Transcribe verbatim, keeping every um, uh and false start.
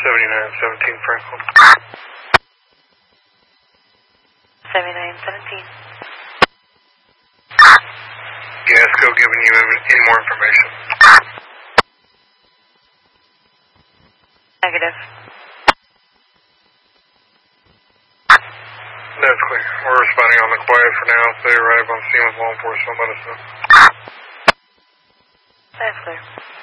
seventy-nine seventeen Franklin. seventy-nine seventeen. Gasco giving you any more information? Negative. That's clear. We're responding on the quiet for now. Stay right up on scene with law enforcement. Let us know. That's clear.